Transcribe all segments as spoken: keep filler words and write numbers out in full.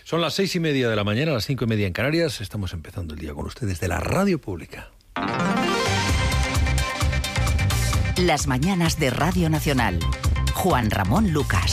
Son las seis y media de la mañana, las cinco y media en Canarias. Estamos empezando el día con ustedes de la Radio Pública. Las mañanas de Radio Nacional. Juan Ramón Lucas.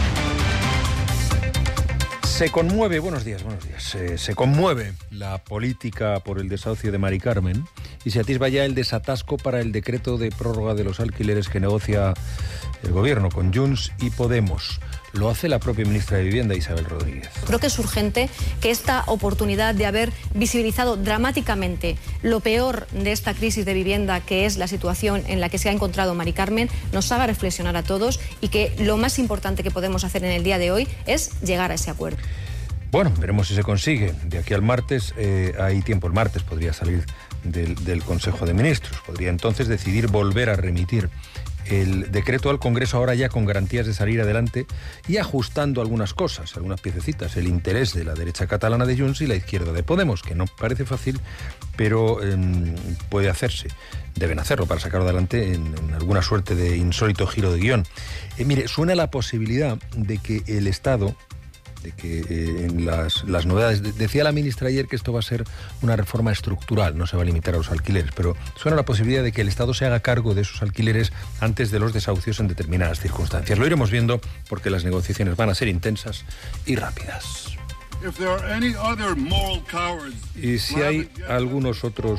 Se conmueve, buenos días, buenos días. Se, se conmueve la política por el desahucio de Mari Carmen y se atisba ya el desatasco para el decreto de prórroga de los alquileres que negocia el gobierno con Junts y Podemos. Lo hace la propia ministra de Vivienda, Isabel Rodríguez. Creo que es urgente que esta oportunidad de haber visibilizado dramáticamente lo peor de esta crisis de vivienda, que es la situación en la que se ha encontrado Mari Carmen, nos haga reflexionar a todos y que lo más importante que podemos hacer en el día de hoy es llegar a ese acuerdo. Bueno, veremos si se consigue. De aquí al martes eh, hay tiempo. El martes podría salir del, del Consejo de Ministros. Podría entonces decidir volver a remitir el decreto al Congreso, ahora ya con garantías de salir adelante y ajustando algunas cosas, algunas piececitas, el interés de la derecha catalana de Junts y la izquierda de Podemos, que no parece fácil, pero eh, puede hacerse. Deben hacerlo para sacarlo adelante en, en alguna suerte de insólito giro de guión. Eh, mire, suena la posibilidad de que el Estado, de que eh, en las, las novedades, de, decía la ministra ayer que esto va a ser una reforma estructural, no se va a limitar a los alquileres, pero suena la posibilidad de que el Estado se haga cargo de esos alquileres antes de los desahucios en determinadas circunstancias. Lo iremos viendo porque las negociaciones van a ser intensas y rápidas. Y si hay algunos otros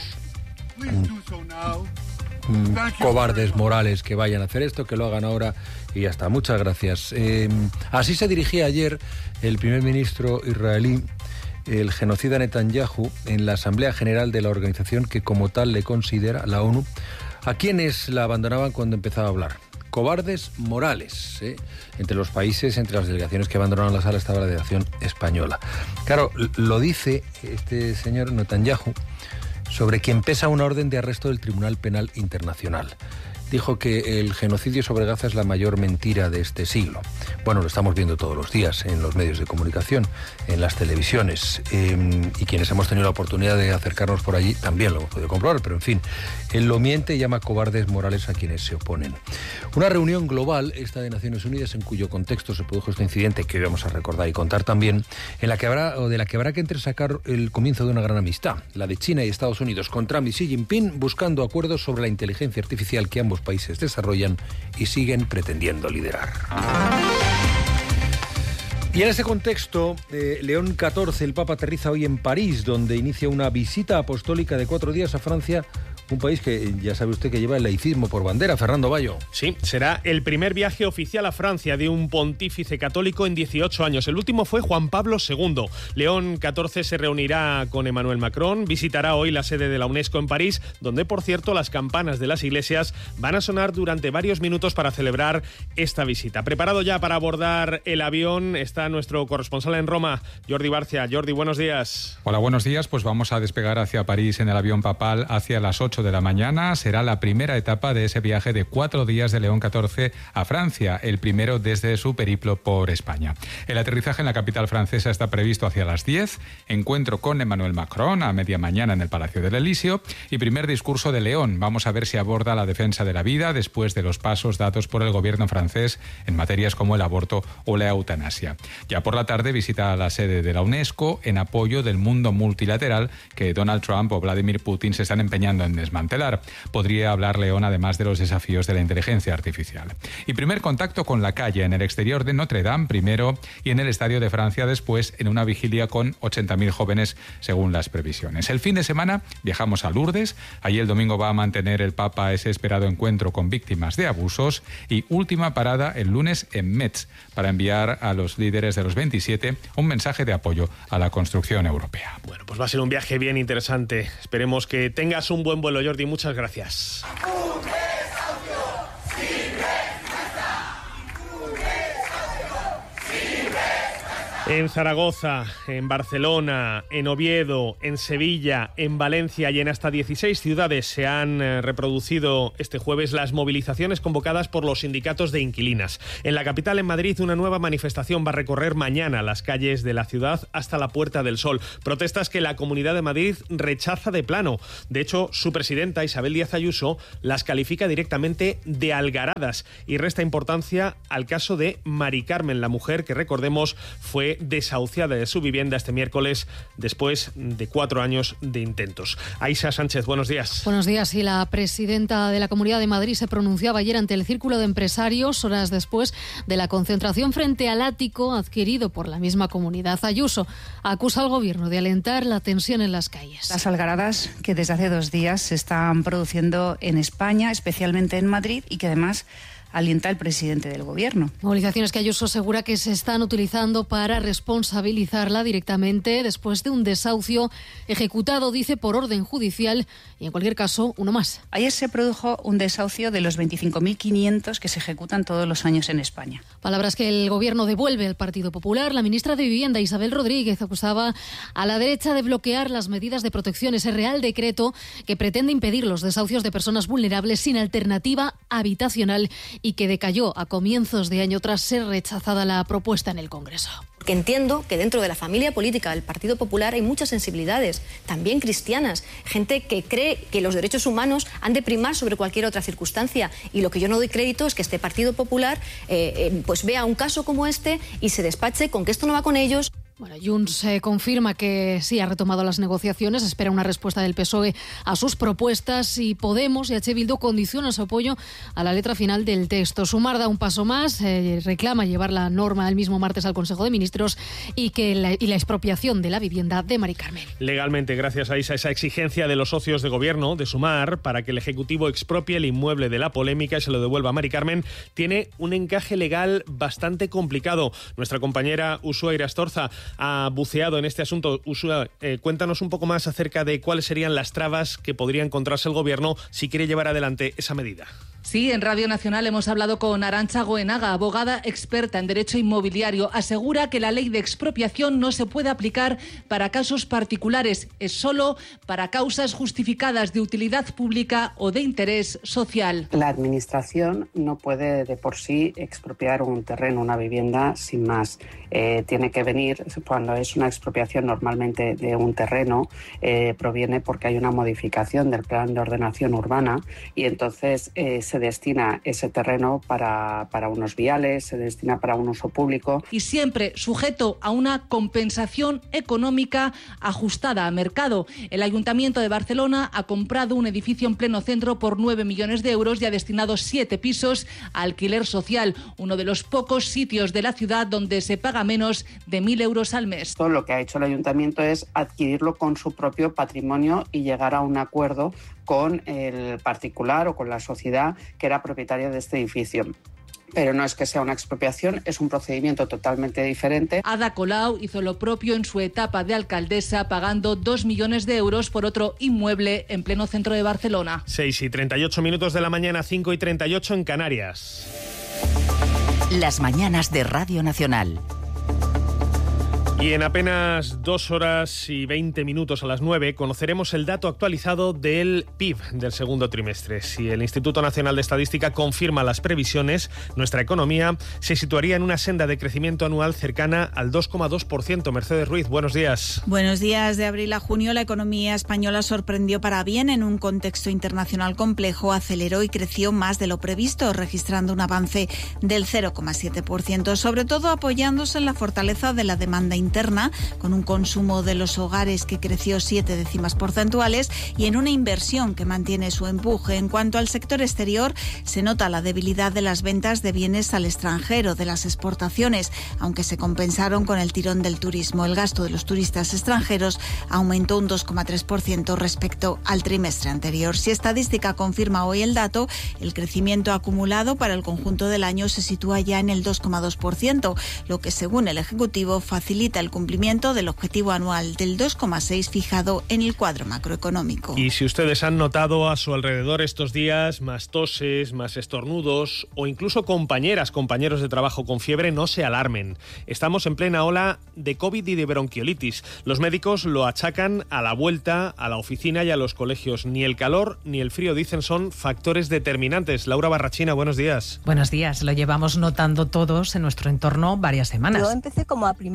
mm, cobardes morales que vayan a hacer esto, que lo hagan ahora y ya está. Muchas gracias. Eh, así se dirigía ayer el primer ministro israelí, el genocida Netanyahu, en la Asamblea General de la organización que como tal le considera, la ONU, a quienes la abandonaban cuando empezaba a hablar. Cobardes morales, ¿eh? Entre los países, entre las delegaciones que abandonaron la sala estaba la delegación española. Claro, lo dice este señor Netanyahu, sobre quien pesa una orden de arresto del Tribunal Penal Internacional. Dijo que el genocidio sobre Gaza es la mayor mentira de este siglo. Bueno, lo estamos viendo todos los días en los medios de comunicación, en las televisiones, eh, y quienes hemos tenido la oportunidad de acercarnos por allí también lo hemos podido comprobar, pero en fin, él lo miente y llama cobardes morales a quienes se oponen. Una reunión global, esta de Naciones Unidas, en cuyo contexto se produjo este incidente que hoy vamos a recordar y contar también, en la que habrá, o de la que habrá que entresacar el comienzo de una gran amistad, la de China y Estados Unidos, con Trump y Xi Jinping, buscando acuerdos sobre la inteligencia artificial que ambos países desarrollan y siguen pretendiendo liderar. Y en ese contexto, eh, León catorce, el Papa aterriza hoy en París, donde inicia una visita apostólica de cuatro días a Francia, un país que ya sabe usted que lleva el laicismo por bandera. Fernando Bayo. Sí, será el primer viaje oficial a Francia de un pontífice católico en dieciocho años. El último fue Juan Pablo segundo. León catorce se reunirá con Emmanuel Macron, visitará hoy la sede de la UNESCO en París, donde, por cierto, las campanas de las iglesias van a sonar durante varios minutos para celebrar esta visita. Preparado ya para abordar el avión está nuestro corresponsal en Roma, Jordi Barcia. Jordi, buenos días. Hola, buenos días. Pues vamos a despegar hacia París en el avión papal hacia las ocho de la mañana. Será la primera etapa de ese viaje de cuatro días de León catorce a Francia, el primero desde su periplo por España. El aterrizaje en la capital francesa está previsto hacia las diez, encuentro con Emmanuel Macron a media mañana en el Palacio del Elíseo y primer discurso de León. Vamos a ver si aborda la defensa de la vida después de los pasos dados por el gobierno francés en materias como el aborto o la eutanasia. Ya por la tarde visita la sede de la UNESCO en apoyo del mundo multilateral que Donald Trump o Vladimir Putin se están empeñando en desmantelar. Podría hablar León además de los desafíos de la inteligencia artificial. Y primer contacto con la calle en el exterior de Notre Dame primero y en el Estadio de Francia después, en una vigilia con ochenta mil jóvenes según las previsiones. El fin de semana viajamos a Lourdes. Allí el domingo va a mantener el Papa ese esperado encuentro con víctimas de abusos y última parada el lunes en Metz para enviar a los líderes de los veintisiete un mensaje de apoyo a la construcción europea. Bueno, pues va a ser un viaje bien interesante. Esperemos que tengas un buen vuelo, Jordi. Muchas gracias. En Zaragoza, en Barcelona, en Oviedo, en Sevilla, en Valencia y en hasta dieciséis ciudades se han eh, reproducido este jueves las movilizaciones convocadas por los sindicatos de inquilinas. En la capital, en Madrid, una nueva manifestación va a recorrer mañana las calles de la ciudad hasta la Puerta del Sol. Protestas que la Comunidad de Madrid rechaza de plano. De hecho, su presidenta, Isabel Díaz Ayuso, las califica directamente de algaradas y resta importancia al caso de Mari Carmen, la mujer que, recordemos, fue fue desahuciada de su vivienda este miércoles después de cuatro años de intentos. Aisha Sánchez, buenos días. Buenos días. Y la presidenta de la Comunidad de Madrid se pronunciaba ayer ante el Círculo de Empresarios, horas después de la concentración frente al ático adquirido por la misma comunidad. Ayuso acusa al Gobierno de alentar la tensión en las calles. Las algaradas que desde hace dos días se están produciendo en España, especialmente en Madrid, y que además alienta el presidente del Gobierno. Movilizaciones que Ayuso asegura que se están utilizando para responsabilizarla directamente después de un desahucio ejecutado, dice, por orden judicial y, en cualquier caso, uno más. Ayer se produjo un desahucio de los veinticinco mil quinientos que se ejecutan todos los años en España. Palabras que el Gobierno devuelve al Partido Popular. La ministra de Vivienda, Isabel Rodríguez, acusaba a la derecha de bloquear las medidas de protección, ese Real Decreto que pretende impedir los desahucios de personas vulnerables sin alternativa habitacional y que decayó a comienzos de año tras ser rechazada la propuesta en el Congreso. Que entiendo que dentro de la familia política del Partido Popular hay muchas sensibilidades, también cristianas, gente que cree que los derechos humanos han de primar sobre cualquier otra circunstancia, y lo que yo no doy crédito es que este Partido Popular eh, eh, pues vea un caso como este y se despache con que esto no va con ellos. Bueno, Junts eh, confirma que sí ha retomado las negociaciones, espera una respuesta del P S O E a sus propuestas, y Podemos y H. Bildu condicionan su apoyo a la letra final del texto. Sumar da un paso más, eh, reclama llevar la norma el mismo martes al Consejo de Ministros y que la, y la expropiación de la vivienda de Mari Carmen. Legalmente, gracias a esa, esa exigencia de los socios de gobierno de Sumar para que el Ejecutivo expropie el inmueble de la polémica y se lo devuelva a Mari Carmen, tiene un encaje legal bastante complicado. Nuestra compañera Usua Irastorza ha buceado en este asunto. Usua, eh, cuéntanos un poco más acerca de cuáles serían las trabas que podría encontrarse el Gobierno si quiere llevar adelante esa medida. Sí, en Radio Nacional hemos hablado con Arantxa Goenaga, abogada experta en derecho inmobiliario. Asegura que la ley de expropiación no se puede aplicar para casos particulares, es solo para causas justificadas de utilidad pública o de interés social. La Administración no puede de por sí expropiar un terreno, una vivienda, sin más. Eh, tiene que venir, cuando es una expropiación normalmente de un terreno, eh, proviene porque hay una modificación del plan de ordenación urbana y entonces eh, se destina ese terreno para, para unos viales, se destina para un uso público. Y siempre sujeto a una compensación económica ajustada a mercado. El Ayuntamiento de Barcelona ha comprado un edificio en pleno centro por nueve millones de euros y ha destinado siete pisos a alquiler social, uno de los pocos sitios de la ciudad donde se paga menos de mil euros al mes. Todo lo que ha hecho el Ayuntamiento es adquirirlo con su propio patrimonio y llegar a un acuerdo con el particular o con la sociedad que era propietaria de este edificio. Pero no es que sea una expropiación, es un procedimiento totalmente diferente. Ada Colau hizo lo propio en su etapa de alcaldesa, pagando dos millones de euros por otro inmueble en pleno centro de Barcelona. seis y treinta y ocho minutos de la mañana, cinco y treinta y ocho en Canarias. Las mañanas de Radio Nacional. Y en apenas dos horas y veinte minutos a las nueve conoceremos el dato actualizado del P I B del segundo trimestre. Si el Instituto Nacional de Estadística confirma las previsiones, nuestra economía se situaría en una senda de crecimiento anual cercana al dos coma dos por ciento. Mercedes Ruiz, buenos días. Buenos días. De abril a junio la economía española sorprendió para bien en un contexto internacional complejo, aceleró y creció más de lo previsto, registrando un avance del cero coma siete por ciento, sobre todo apoyándose en la fortaleza de la demanda interna interna, con un consumo de los hogares que creció siete décimas porcentuales y en una inversión que mantiene su empuje. En cuanto al sector exterior, se nota la debilidad de las ventas de bienes al extranjero, de las exportaciones, aunque se compensaron con el tirón del turismo. El gasto de los turistas extranjeros aumentó un dos coma tres por ciento respecto al trimestre anterior. Si Estadística confirma hoy el dato, el crecimiento acumulado para el conjunto del año se sitúa ya en el dos coma dos por ciento, lo que, según el Ejecutivo, facilita el cumplimiento del objetivo anual del dos coma seis fijado en el cuadro macroeconómico. Y si ustedes han notado a su alrededor estos días más toses, más estornudos o incluso compañeras, compañeros de trabajo con fiebre, no se alarmen. Estamos en plena ola de COVID y de bronquiolitis. Los médicos lo achacan a la vuelta a la oficina y a los colegios. Ni el calor ni el frío, dicen, son factores determinantes. Laura Barrachina, buenos días. Buenos días. Lo llevamos notando todos en nuestro entorno varias semanas. Yo empecé como a primeros de septiembre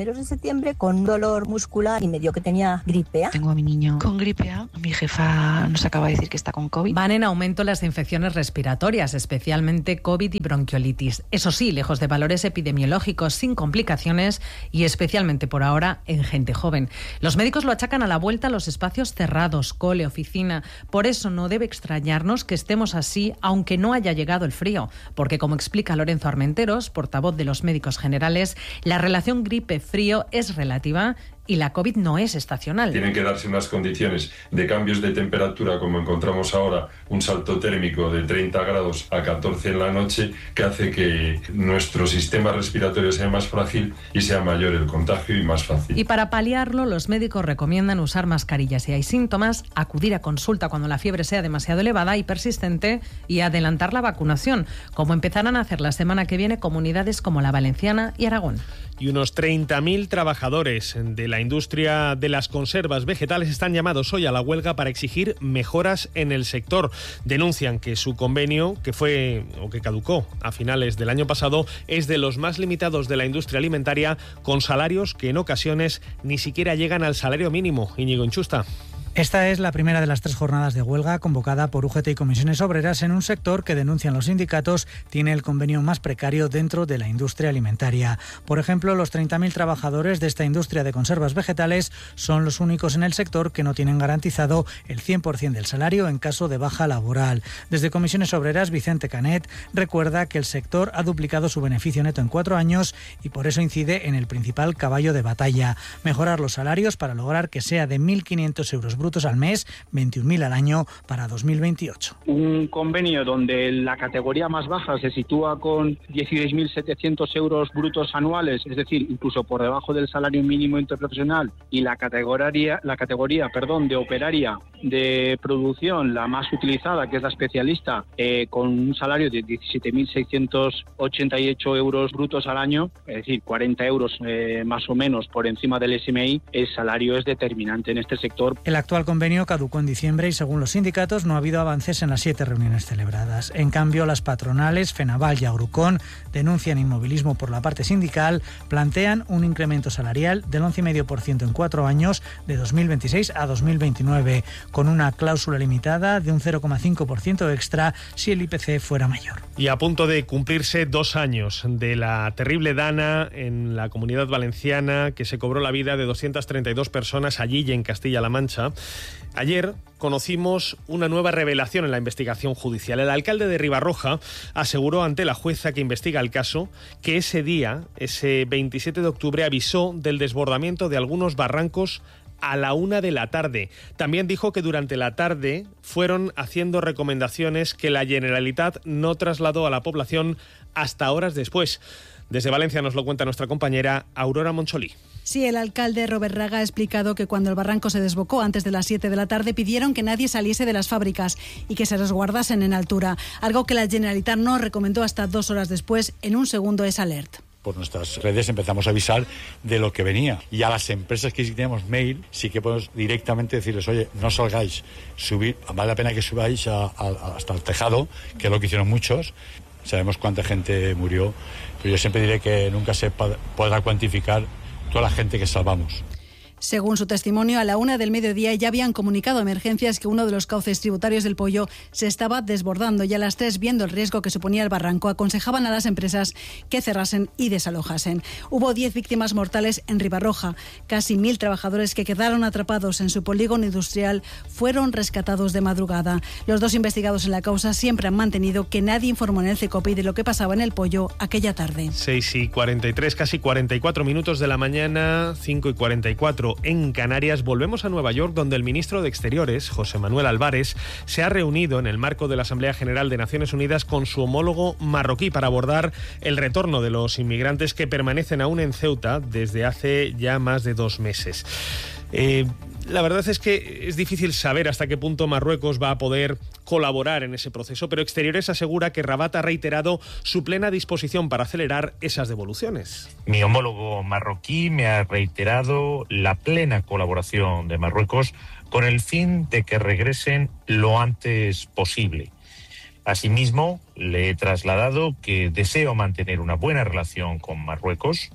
septiembre con dolor muscular y me dio que tenía gripe A. Tengo a mi niño con gripe A. Mi jefa nos acaba de decir que está con COVID. Van en aumento las infecciones respiratorias, especialmente COVID y bronquiolitis. Eso sí, lejos de valores epidemiológicos, sin complicaciones y especialmente por ahora en gente joven. Los médicos lo achacan a la vuelta a los espacios cerrados, cole, oficina. Por eso no debe extrañarnos que estemos así, aunque no haya llegado el frío. Porque, como explica Lorenzo Armenteros, portavoz de los médicos generales, la relación gripe-frío es relativa y la COVID no es estacional. Tienen que darse unas condiciones de cambios de temperatura, como encontramos ahora, un salto térmico de treinta grados a catorce en la noche, que hace que nuestro sistema respiratorio sea más frágil y sea mayor el contagio y más fácil. Y para paliarlo, los médicos recomiendan usar mascarillas si hay síntomas, acudir a consulta cuando la fiebre sea demasiado elevada y persistente y adelantar la vacunación, como empezarán a hacer la semana que viene comunidades como la Valenciana y Aragón. Y unos treinta mil trabajadores de la industria de las conservas vegetales están llamados hoy a la huelga para exigir mejoras en el sector. Denuncian que su convenio, que fue o que caducó a finales del año pasado, es de los más limitados de la industria alimentaria, con salarios que en ocasiones ni siquiera llegan al salario mínimo. Íñigo Inchusta. Esta es la primera de las tres jornadas de huelga convocada por U G T y comisiones obreras en un sector que, denuncian los sindicatos, tiene el convenio más precario dentro de la industria alimentaria. Por ejemplo, los treinta mil trabajadores de esta industria de conservas vegetales son los únicos en el sector que no tienen garantizado el cien por ciento del salario en caso de baja laboral. Desde comisiones obreras, Vicente Canet recuerda que el sector ha duplicado su beneficio neto en cuatro años y por eso incide en el principal caballo de batalla: mejorar los salarios para lograr que sea de mil quinientos euros brutos al mes, veintiún mil al año para dos mil veintiocho. Un convenio donde la categoría más baja se sitúa con dieciséis mil setecientos euros brutos anuales, es decir, incluso por debajo del salario mínimo interprofesional, y la categoría, la categoría perdón, de operaria de producción, la más utilizada, que es la especialista, eh, con un salario de diecisiete mil seiscientos ochenta y ocho euros brutos al año, es decir, cuarenta euros eh, más o menos por encima del S M I, el salario es determinante en este sector. El actual convenio caducó en diciembre y, según los sindicatos, no ha habido avances en las siete reuniones celebradas. En cambio, las patronales, Fenaval y Agrucón, denuncian inmovilismo por la parte sindical, plantean un incremento salarial del once coma cinco por ciento en cuatro años, de dos mil veintiséis a dos mil veintinueve, con una cláusula limitada de un cero coma cinco por ciento extra si el I P C fuera mayor. Y a punto de cumplirse dos años de la terrible dana en la Comunidad Valenciana, que se cobró la vida de doscientas treinta y dos personas allí y en Castilla-La Mancha, ayer conocimos una nueva revelación en la investigación judicial. El alcalde de Ribarroja aseguró ante la jueza que investiga el caso que ese día, ese veintisiete de octubre, avisó del desbordamiento de algunos barrancos a la una de la tarde. También dijo que durante la tarde fueron haciendo recomendaciones que la Generalitat no trasladó a la población hasta horas después. Desde Valencia nos lo cuenta nuestra compañera Aurora Moncholí. Sí, el alcalde Robert Raga ha explicado que cuando el barranco se desbocó antes de las siete de la tarde pidieron que nadie saliese de las fábricas y que se resguardasen en altura, algo que la Generalitat no recomendó hasta dos horas después en un segundo es alert. Por nuestras redes empezamos a avisar de lo que venía, y a las empresas que sí tenemos mail sí que podemos directamente decirles: oye, no salgáis, subir, vale la pena que subáis a, a, hasta el tejado, que es lo que hicieron muchos. Sabemos cuánta gente murió, pero yo siempre diré que nunca se podrá cuantificar toda la gente que salvamos. Según su testimonio, a la una del mediodía ya habían comunicado a emergencias que uno de los cauces tributarios del Poyo se estaba desbordando, y a las tres, viendo el riesgo que suponía el barranco, aconsejaban a las empresas que cerrasen y desalojasen. Hubo diez víctimas mortales en Ribarroja. Casi mil trabajadores que quedaron atrapados en su polígono industrial fueron rescatados de madrugada. Los dos investigados en la causa siempre han mantenido que nadie informó en el CECOPI de lo que pasaba en el Poyo aquella tarde. seis y cuarenta y tres, casi cuarenta y cuatro minutos de la mañana, cinco y cuarenta y cuatro en Canarias. Volvemos a Nueva York, donde el ministro de Exteriores, José Manuel Álvarez, se ha reunido en el marco de la Asamblea General de Naciones Unidas con su homólogo marroquí para abordar el retorno de los inmigrantes que permanecen aún en Ceuta desde hace ya más de dos meses. Eh, la verdad es que es difícil saber hasta qué punto Marruecos va a poder colaborar en ese proceso, pero Exteriores asegura que Rabat ha reiterado su plena disposición para acelerar esas devoluciones. Mi homólogo marroquí me ha reiterado la plena colaboración de Marruecos con el fin de que regresen lo antes posible. Asimismo, le he trasladado que deseo mantener una buena relación con Marruecos,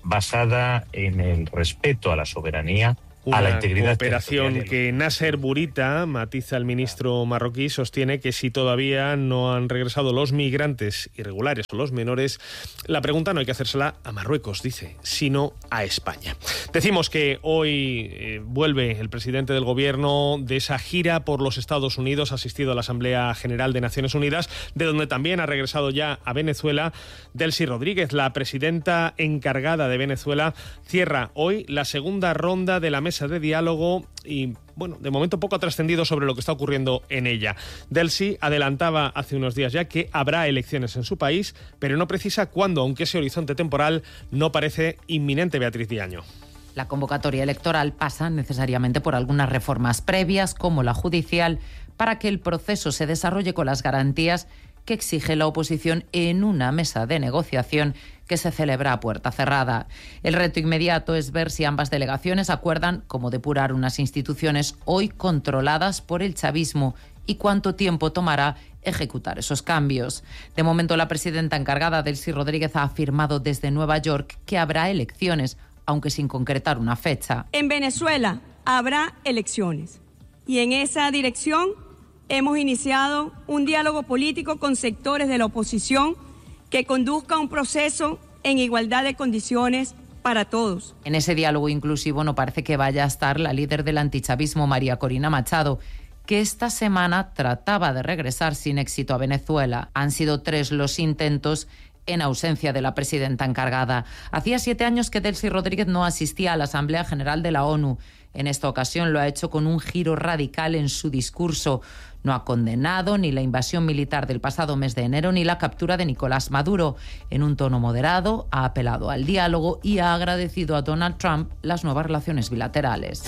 basada en el respeto a la soberanía, Una a la integridad cooperación que Nasser Bourita, matiza el ministro marroquí, sostiene que si todavía no han regresado los migrantes irregulares o los menores, la pregunta no hay que hacérsela a Marruecos, dice, sino a España. Decimos que hoy eh, vuelve el presidente del gobierno de esa gira por los Estados Unidos, ha asistido a la Asamblea General de Naciones Unidas, de donde también ha regresado ya a Venezuela. Delcy Rodríguez, la presidenta encargada de Venezuela, cierra hoy la segunda ronda de la mesa de diálogo y, bueno, de momento poco ha trascendido sobre lo que está ocurriendo en ella. Delcy adelantaba hace unos días ya que habrá elecciones en su país, pero no precisa cuándo, aunque ese horizonte temporal no parece inminente. Beatriz Diaño. La convocatoria electoral pasa necesariamente por algunas reformas previas, como la judicial, para que el proceso se desarrolle con las garantías que exige la oposición en una mesa de negociación que se celebra a puerta cerrada. El reto inmediato es ver si ambas delegaciones acuerdan cómo depurar unas instituciones hoy controladas por el chavismo y cuánto tiempo tomará ejecutar esos cambios. De momento, la presidenta encargada, Delcy Rodríguez, ha afirmado desde Nueva York que habrá elecciones, aunque sin concretar una fecha. En Venezuela habrá elecciones y en esa dirección hemos iniciado un diálogo político con sectores de la oposición que conduzca un proceso en igualdad de condiciones para todos. En ese diálogo inclusivo no parece que vaya a estar la líder del antichavismo, María Corina Machado, que esta semana trataba de regresar sin éxito a Venezuela. Han sido tres los intentos en ausencia de la presidenta encargada. Hacía siete años que Delcy Rodríguez no asistía a la Asamblea General de la ONU. En esta ocasión lo ha hecho con un giro radical en su discurso. No ha condenado ni la invasión militar del pasado mes de enero ni la captura de Nicolás Maduro. En un tono moderado, ha apelado al diálogo y ha agradecido a Donald Trump las nuevas relaciones bilaterales.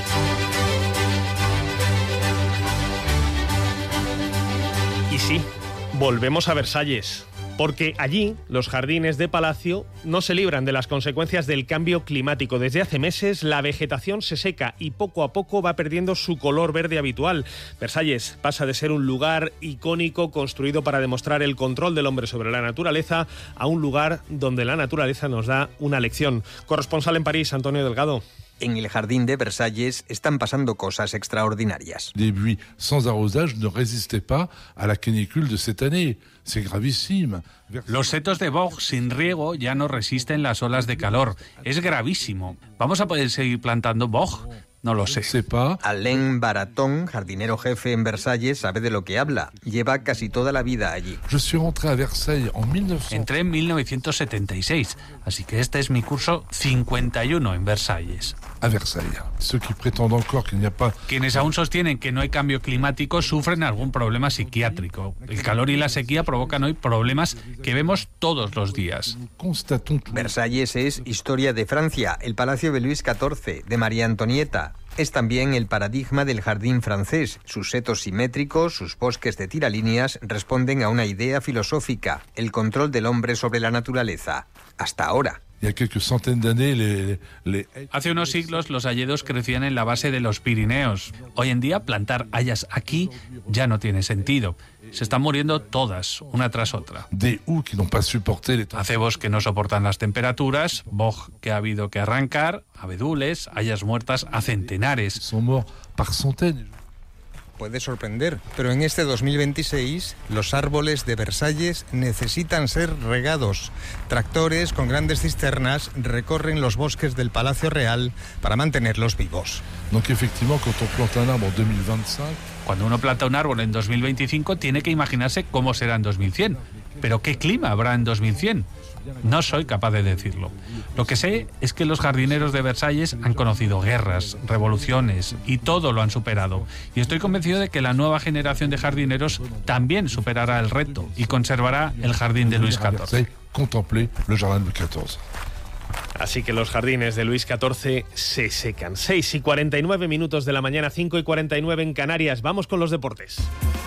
Y sí, volvemos a Versalles, porque allí los jardines de Palacio no se libran de las consecuencias del cambio climático. Desde hace meses la vegetación se seca y poco a poco va perdiendo su color verde habitual. Versalles pasa de ser un lugar icónico construido para demostrar el control del hombre sobre la naturaleza a un lugar donde la naturaleza nos da una lección. Corresponsal en París, Antonio Delgado. En el jardín de Versalles están pasando cosas extraordinarias. Des buis sans arrosage ne résistaient pas à la canicule de cette année. C'est gravissime. Los setos de boj sin riego ya no resisten las olas de calor. Es gravísimo. ¿Vamos a poder seguir plantando boj? No lo sé. Alain Baraton, jardinero jefe en Versalles, sabe de lo que habla. Lleva casi toda la vida allí. Je suis rentré à Versailles en mil novecientos... Entré en mil novecientos setenta y seis, así que este es mi curso cincuenta y uno en Versalles. A Versailles. Ceux qui prétendent encore qu'il n'y a pas... Quienes aún sostienen que no hay cambio climático sufren algún problema psiquiátrico. El calor y la sequía provocan hoy problemas que vemos todos los días. Versalles es historia de Francia, el Palacio de Luis catorce, de María Antonieta. Es también el paradigma del jardín francés. Sus setos simétricos, sus bosques de tiralíneas responden a una idea filosófica, el control del hombre sobre la naturaleza. Hasta ahora. Hace unos siglos los hayedos crecían en la base de los Pirineos. Hoy en día plantar hayas aquí ya no tiene sentido. Se están muriendo todas, una tras otra. Acebos que no soportan las temperaturas, boj que ha habido que arrancar, abedules, hayas muertas a centenares. Puede sorprender, pero en este dos mil veintiséis los árboles de Versalles necesitan ser regados. Tractores con grandes cisternas recorren los bosques del Palacio Real para mantenerlos vivos. Cuando uno planta un árbol en dos mil veinticinco tiene que imaginarse cómo será en dos mil cien. ¿Pero qué clima habrá en dos mil cien? No soy capaz de decirlo. Lo que sé es que los jardineros de Versalles han conocido guerras, revoluciones y todo lo han superado. Y estoy convencido de que la nueva generación de jardineros también superará el reto y conservará el jardín de Luis catorce. Así que los jardines de Luis catorce se secan. seis y cuarenta y nueve minutos de la mañana, cinco y cuarenta y nueve en Canarias. Vamos con los deportes.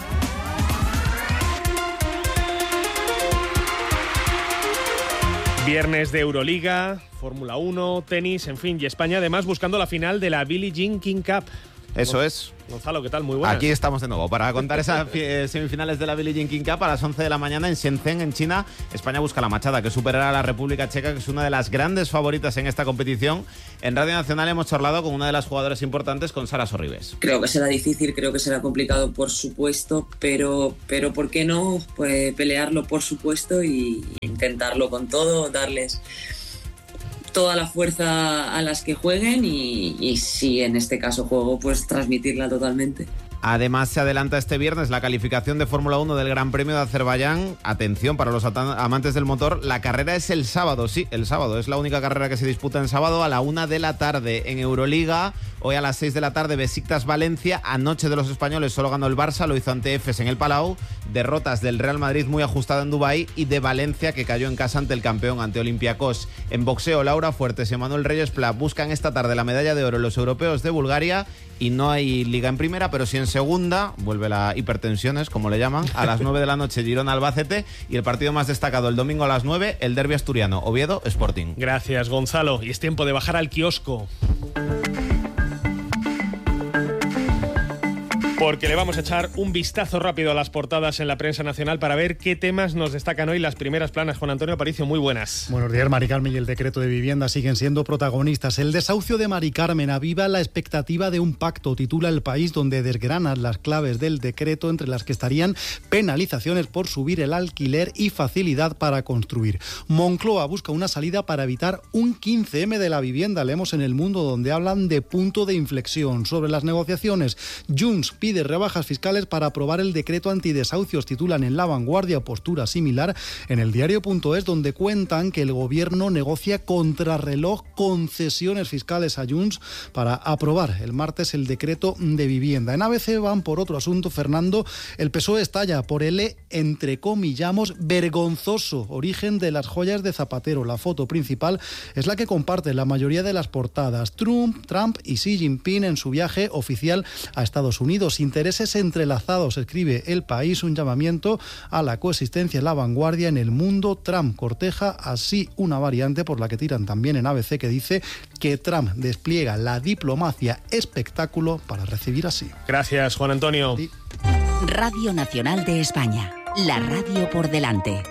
Viernes de Euroliga, Fórmula uno, tenis, en fin, y España además buscando la final de la Billie Jean King Cup. Eso es. Gonzalo, ¿qué tal? Muy buenas. Aquí estamos de nuevo para contar esas semifinales de la Billie Jean King Cup a las once de la mañana en Shenzhen, en China. España busca la machada que superará a la República Checa, que es una de las grandes favoritas en esta competición. En Radio Nacional hemos charlado con una de las jugadoras importantes, con Sara Sorribes. Creo que será difícil, creo que será complicado, por supuesto, pero, pero ¿por qué no? Pues pelearlo, por supuesto, y intentarlo con todo, darles toda la fuerza a las que jueguen y, y si en este caso juego, pues transmitirla totalmente. Además, se adelanta este viernes la calificación de Fórmula uno del Gran Premio de Azerbaiyán. Atención para los amantes del motor, la carrera es el sábado, sí, el sábado. Es la única carrera que se disputa en sábado a la una de la tarde. En Euroliga, hoy a las seis de la tarde, Besiktas Valencia. Anoche de los españoles solo ganó el Barça, lo hizo ante Efes en el Palau. Derrotas del Real Madrid muy ajustada en Dubái y de Valencia, que cayó en casa ante el campeón, ante Olympiacos. En boxeo, Laura Fuertes y Manuel Reyes Pla buscan esta tarde la medalla de oro en los europeos de Bulgaria. Y no hay liga en primera, pero sí en segunda. Vuelve la hipertensiones, como le llaman. A las nueve de la noche, Girona-Albacete. Y el partido más destacado el domingo a las nueve, el derbi asturiano, Oviedo-Sporting. Gracias, Gonzalo. Y es tiempo de bajar al kiosco, porque le vamos a echar un vistazo rápido a las portadas en la prensa nacional para ver qué temas nos destacan hoy las primeras planas. Juan Antonio Aparicio, muy buenas. Buenos días, Mari Carmen. Y el decreto de vivienda siguen siendo protagonistas. El desahucio de Mari Carmen aviva la expectativa de un pacto, titula El País, donde desgranan las claves del decreto, entre las que estarían penalizaciones por subir el alquiler y facilidad para construir. Moncloa busca una salida para evitar un quince eme de la vivienda. Leemos en El Mundo, donde hablan de punto de inflexión. Sobre las negociaciones, Junts pide rebajas fiscales para aprobar el decreto antidesahucios, titulan en La Vanguardia. Postura similar en el diario.es, donde cuentan que el gobierno negocia contrarreloj concesiones fiscales a Junts para aprobar el martes el decreto de vivienda. En A B C van por otro asunto, Fernando. El P S O E estalla por el, entrecomillamos, vergonzoso origen de las joyas de Zapatero. La foto principal es la que comparte la mayoría de las portadas. Trump, Trump y Xi Jinping en su viaje oficial a Estados Unidos. Intereses entrelazados, escribe El País, un llamamiento a la coexistencia en La Vanguardia. En El Mundo, Trump corteja así una variante por la que tiran también en A B C, que dice que Trump despliega la diplomacia espectáculo para recibir así. Gracias, Juan Antonio. Sí. Radio Nacional de España, la radio por delante.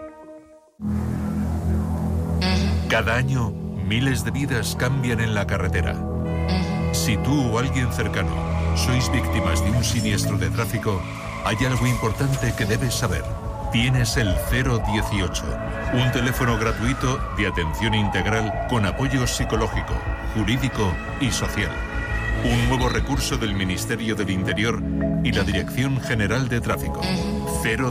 Cada año, miles de vidas cambian en la carretera. Si tú o alguien cercano sois víctimas de un siniestro de tráfico, hay algo importante que debes saber. Tienes el cero dieciocho, un teléfono gratuito de atención integral con apoyo psicológico, jurídico y social. Un nuevo recurso del Ministerio del Interior y la Dirección General de Tráfico. cero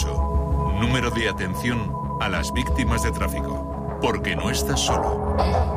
dieciocho, número de atención a las víctimas de tráfico. Porque no estás solo.